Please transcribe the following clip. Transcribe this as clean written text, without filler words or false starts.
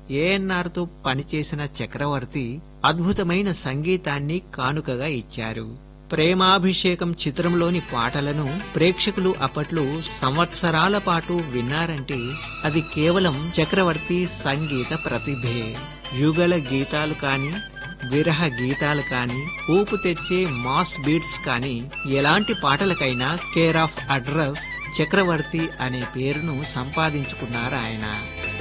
ఏఎన్ఆర్ తో పనిచేసిన చక్రవర్తి అద్భుతమైన సంగీతాన్ని కానుకగా ఇచ్చారు. ప్రేమాభిషేకం చిత్రంలోని పాటలను ప్రేక్షకులు అప్పట్లో సంవత్సరాల పాటు విన్నారంటే అది కేవలం చక్రవర్తి సంగీత ప్రతిభే. యుగళ గీతాలు కాని, విరహ గీతాలు కాని, ఊపు తెచ్చే మాస్ బీట్స్ కాని, ఎలాంటి పాటలకైనా కేర్ ఆఫ్ అడ్రస్ చక్రవర్తి అనే పేరును సంపాదించుకున్నారు ఆయన.